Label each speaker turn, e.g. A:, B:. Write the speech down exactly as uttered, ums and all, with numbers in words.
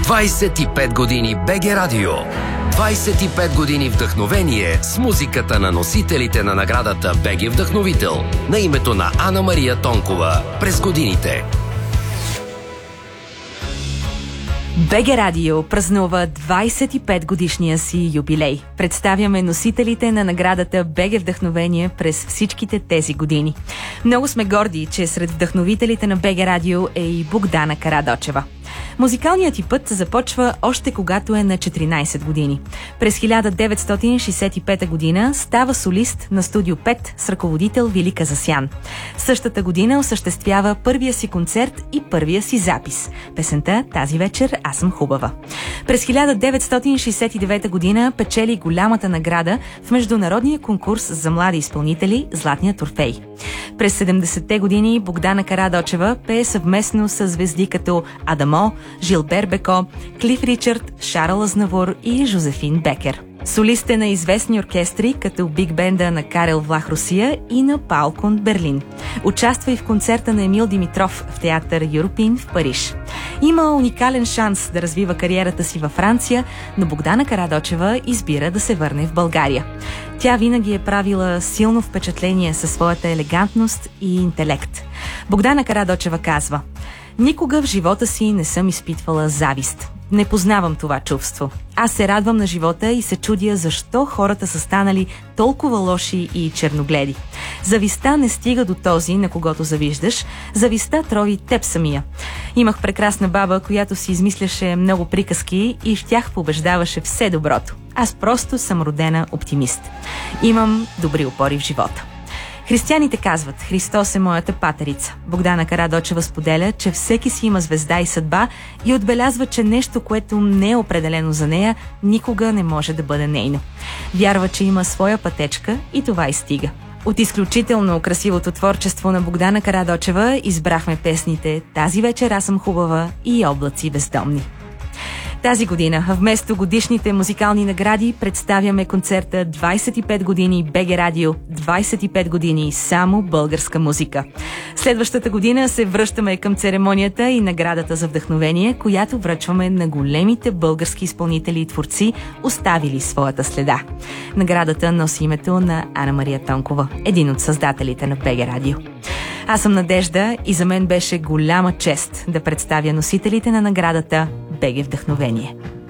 A: двайсет и пет години БГ Радио. двайсет и пет години вдъхновение с музиката на носителите на наградата БГ Вдъхновител на името на Ана Мария Тонкова през годините.
B: БГ Радио празнува двайсет и пет годишния си юбилей. Представяме носителите на наградата БГ Вдъхновение през всичките тези години. Много сме горди, че сред вдъхновителите на БГ Радио е и Богдана Карадочева. Музикалният ти път започва още когато е на четиринайсет години. През хиляда деветстотин шейсет и пета година става солист на Студио пет с ръководител Вили Казасян. Същата година осъществява първия си концерт и първия си запис. Песента "Тази вечер аз съм хубава". През хиляда деветстотин шейсет и девета година печели голямата награда в международния конкурс за млади изпълнители "Златният Орфей". През седемдесетте години Богдана Карадочева пее съвместно с звезди като Адамо, Жилбер Беко, Клиф Ричард, Шарл Азнавур и Жозефин Бекер. Солист е на известни оркестри, като Биг Бенда на Карел Влах Русия и на Паул Кунт Берлин. Участва и в концерта на Емил Димитров в театър Юропин в Париж. Има уникален шанс да развива кариерата си във Франция, но Богдана Карадочева избира да се върне в България. Тя винаги е правила силно впечатление със своята елегантност и интелект. Богдана Карадочева казва: "Никога в живота си не съм изпитвала завист. Не познавам това чувство. Аз се радвам на живота и се чудя защо хората са станали толкова лоши и черногледи. Завистта не стига до този, на когото завиждаш. Завистта трови теб самия. Имах прекрасна баба, която си измисляше много приказки и в тях побеждаваше все доброто. Аз просто съм родена оптимист. Имам добри опори в живота." Християните казват: "Христос е моята патерица". Богдана Карадочева споделя, че всеки си има звезда и съдба и отбелязва, че нещо, което не е определено за нея, никога не може да бъде нейно. Вярва, че има своя пътечка и това и стига. От изключително красивото творчество на Богдана Карадочева избрахме песните "Тази вечер аз съм хубава" и "Облаци бездомни". Тази година, вместо годишните музикални награди, представяме концерта двайсет и пет години БГ Радио, двайсет и пет години само българска музика. Следващата година се връщаме към церемонията и наградата за вдъхновение, която връчваме на големите български изпълнители и творци, оставили своята следа. Наградата носи името на Ана Мария Тонкова, един от създателите на БГ Радио. Аз съм Надежда и за мен беше голяма чест да представя носителите на наградата БГ Вдъхновение.